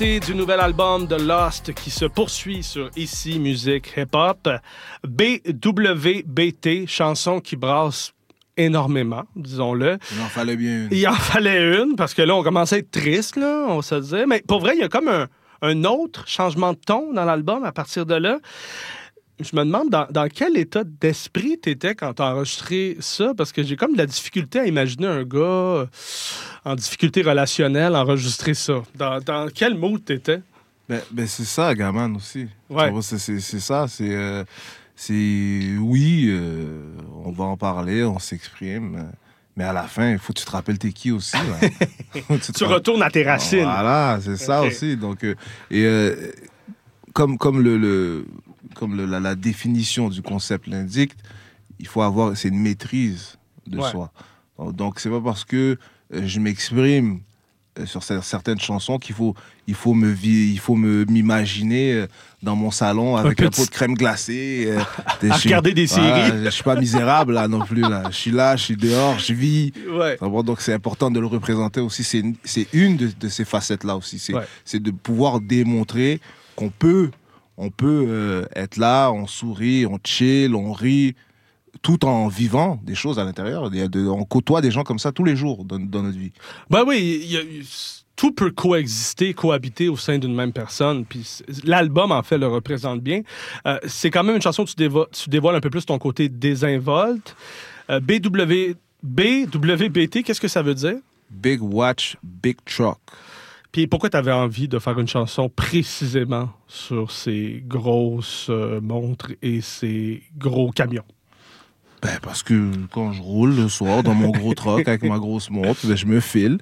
Du nouvel album de Lost qui se poursuit sur Ici Musique Hip Hop. BWBT, chanson qui brasse énormément, disons-le. Il en fallait bien une. Il en fallait une, parce que là, on commençait à être triste, là, on se disait. Mais pour vrai, il y a comme un autre changement de ton dans l'album à partir de là. Je me demande dans quel état d'esprit t'étais quand t'as enregistré ça, parce que j'ai comme de la difficulté à imaginer un gars en difficulté relationnelle enregistrer ça. Dans quel mood t'étais? Ben c'est ça, Gaman aussi. Ouais. C'est ça, oui, on va en parler, on s'exprime, mais à la fin, il faut que tu te rappelles t'es qui aussi. Tu retournes à tes racines. Voilà, c'est ça aussi. Donc, comme la définition du concept l'indique, c'est une maîtrise de soi. Donc, c'est pas parce que je m'exprime sur certaines chansons qu'il faut m'imaginer dans mon salon avec un pot de crème glacée. À regarder des séries. Je suis pas misérable là non plus. Là. Je suis là, je suis dehors, je vis. Ouais. Donc, c'est important de le représenter aussi. C'est une de ces facettes-là aussi. C'est de pouvoir démontrer qu'on peut être là, on sourit, on chill, on rit, tout en vivant des choses à l'intérieur. On côtoie des gens comme ça tous les jours dans notre vie. Ben oui, tout peut cohabiter au sein d'une même personne. Puis l'album, en fait, le représente bien. C'est quand même une chanson où tu dévoiles un peu plus ton côté désinvolte. BWBT, qu'est-ce que ça veut dire? Big Watch, Big Truck. Puis pourquoi tu avais envie de faire une chanson précisément sur ces grosses montres et ces gros camions? Ben parce que quand je roule le soir dans mon gros truck avec ma grosse montre, je me file.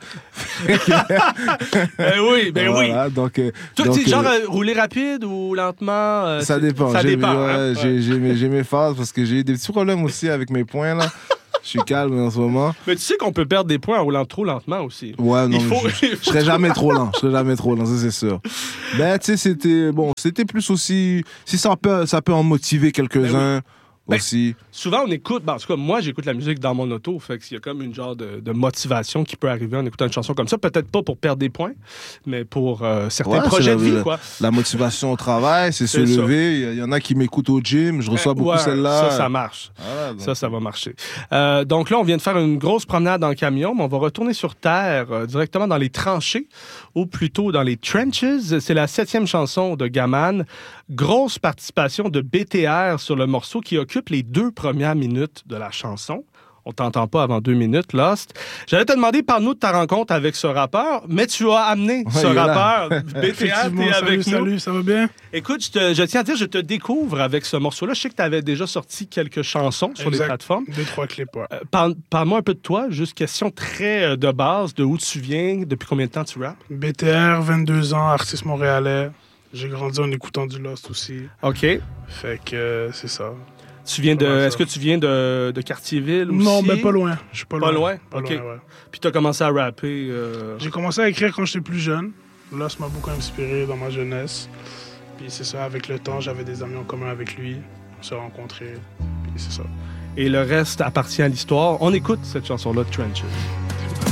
Ben oui. Donc, toi, tu genre rouler rapide ou lentement? Ça dépend. Ça dépend. J'ai mes phases parce que j'ai eu des petits problèmes aussi avec mes poings là. Je suis calme en ce moment. Mais tu sais qu'on peut perdre des points en roulant trop lentement aussi. Ouais, non, je serais jamais trop lent. Ça c'est sûr. Ben, tu sais, c'était plus aussi... Si ça peut en motiver quelques-uns aussi. Souvent, on écoute... en tout cas, moi, j'écoute la musique dans mon auto. Fait qu'il y a comme une genre de motivation qui peut arriver en écoutant une chanson comme ça. Peut-être pas pour perdre des points, mais pour certains projets de vie, quoi. La motivation au travail, c'est se lever. Il y en a qui m'écoutent au gym. Je reçois beaucoup celle-là. Ça marche. Voilà, donc... Ça va marcher. Donc là, on vient de faire une grosse promenade en camion, mais on va retourner sur Terre, directement dans les tranchées, ou plutôt dans les trenches. C'est la 7e chanson de Gaman. Grosse participation de BTR sur le morceau qui occupe les 2 premières minutes de la chanson. On t'entend pas avant 2 minutes, Lost. J'allais te demander, parle-nous de ta rencontre avec ce rappeur, mais tu as amené ce rappeur. BTR, t'es avec nous. Salut, ça va bien? Écoute, je tiens à dire, je te découvre avec ce morceau-là. Je sais que tu avais déjà sorti quelques chansons sur les plateformes. 2-3 clips, ouais. Parle-moi un peu de toi, juste question très de base, de où tu viens, depuis combien de temps tu rappes? BTR, 22 ans, artiste montréalais. J'ai grandi en écoutant du Lost aussi. OK. Fait que c'est ça. Est-ce que tu viens de Cartierville aussi? Non, mais pas loin. Je suis pas loin. Pas OK. loin, ouais. Puis tu as commencé à rapper... J'ai commencé à écrire quand j'étais plus jeune. Lost m'a beaucoup inspiré dans ma jeunesse. Puis c'est ça, avec le temps, j'avais des amis en commun avec lui. On s'est rencontrés. Puis c'est ça. Et le reste appartient à l'histoire. On écoute cette chanson-là, Trenches.